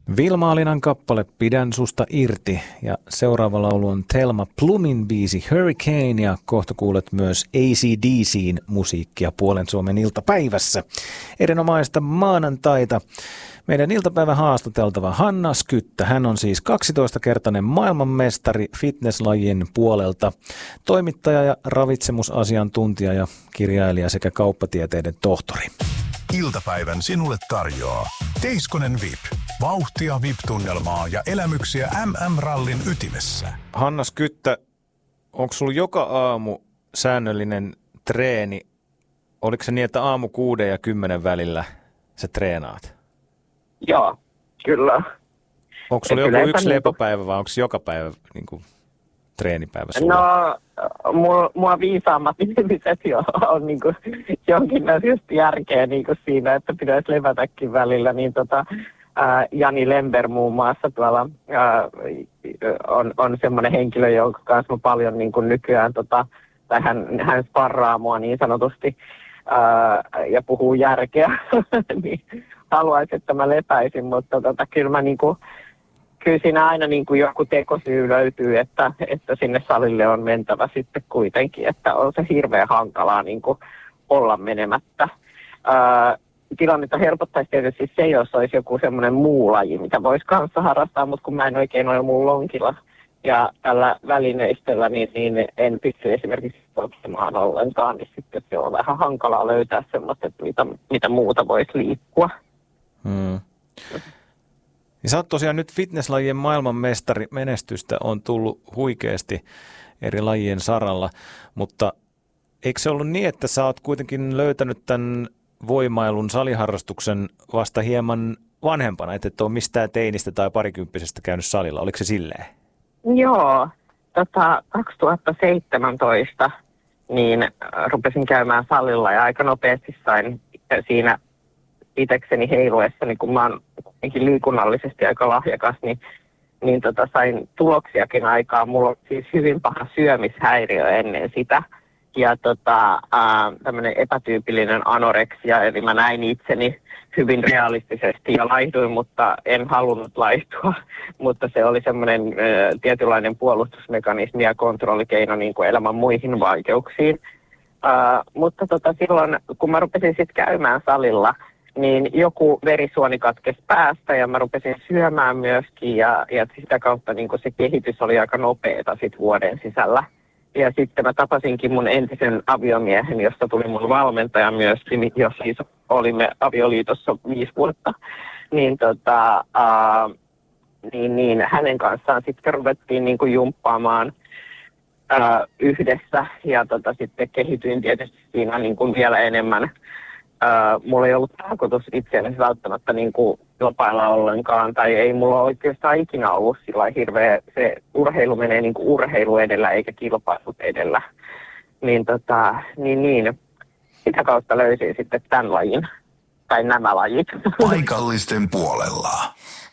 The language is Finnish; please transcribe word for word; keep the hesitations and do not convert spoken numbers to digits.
Vilma-Alinan kappale Pidän susta irti ja seuraava laulu on Thelma Plumin biisi Hurricane ja kohta kuulet myös A C D C:n musiikkia Puolen Suomen iltapäivässä. Erinomaista maanantaita. Meidän iltapäivän haastateltava Hanna Skyttä. Hän on siis kaksitoistakertainen maailmanmestari fitnesslajien puolelta, toimittaja ja ravitsemusasiantuntija ja kirjailija sekä kauppatieteiden tohtori. Iltapäivän sinulle tarjoaa Teiskonen V I P. Vauhtia V I P-tunnelmaa ja elämyksiä M M-rallin ytimessä. Hanna Skyttä, onko sulla joka aamu säännöllinen treeni? Oliko se niin, että aamu kuuden ja kymmenen välillä sä treenaat? Joo, kyllä. Onko sulla joku yksi niin lepopäivä vai onko joka päivä niin kuin treenipäivä sulla? No, mua, mua viisaammat ihmiset jo on niin kuin jonkinlaisesti järkeä niin kuin siinä, että pitäisi levätäkin välillä. Niin tota, ää, Jani Lember muun muassa tuolla ää, on, on semmoinen henkilö, jonka kanssa mä paljon niin kuin nykyään, tota, tai hän, hän sparraa mua niin sanotusti ää, ja puhuu järkeä, niin haluaisin, että mä lepäisin, mutta tota, kyllä mä niin kuin Kyllä siinä aina niin kuin joku tekosyy löytyy, että, että sinne salille on mentävä sitten kuitenkin, että on se hirveän hankalaa niin kuin olla menemättä. Ää, tilannetta helpottaisi tietysti se, jos olisi joku semmoinen muu laji, mitä voisi kanssa harrastaa, mutta kun mä en oikein ole mun lonkilla ja tällä välineistöllä, niin, niin en pysty esimerkiksi juoksemaan ollenkaan, niin sitten se on vähän hankalaa löytää semmoista, että mitä, mitä muuta voisi liikkua. Hmm. Ja sä oot tosiaan nyt fitnesslajien maailmanmestari, menestystä on tullut huikeasti eri lajien saralla, mutta eikö se ollut niin, että sä oot kuitenkin löytänyt tämän voimailun saliharrastuksen vasta hieman vanhempana, että et ole mistään teinistä tai parikymppisestä käynyt salilla, oliko se silleen? Joo, tota, kaksituhattaseitsemäntoista niin rupesin käymään salilla ja aika nopeasti sain siinä itsekseni heiluessani, kun mä oon liikunnallisesti aika lahjakas, niin, niin tota, sain tuloksiakin aikaa. Mulla on siis hyvin paha syömishäiriö ennen sitä. Ja tota, tämmöinen epätyypillinen anoreksia, eli mä näin itseni hyvin realistisesti ja laihduin, mutta en halunnut laihtua. Mutta se oli semmoinen ä, tietynlainen puolustusmekanismi ja kontrollikeino niin kuin elämän muihin vaikeuksiin. Ä, mutta tota, silloin, kun mä rupesin sitten käymään salilla, niin joku verisuoni katkesi päästä ja mä rupesin syömään myöskin ja, ja sitä kautta niin se kehitys oli aika nopeata sit vuoden sisällä. Ja sitten mä tapasinkin mun entisen aviomiehen, josta tuli mun valmentaja myöskin, jos siis olimme avioliitossa viisi vuotta. Niin, tota, ää, niin, niin hänen kanssaan sitten ruvettiin niin kuin jumppaamaan ää, yhdessä ja tota, sitten kehityin tietysti siinä niin kuin vielä enemmän. Uh, mulla ei ollut tarkoitus itseäni välttämättä niin kuin kilpailla ollenkaan, tai ei mulla oikeastaan ikinä ollut sillä hirveä, se urheilu menee niin kuin urheilu edellä eikä kilpailut edellä. Niin, tota, niin, niin sitä kautta löysin sitten tämän lajin, tai nämä lajit. Paikallisten puolella.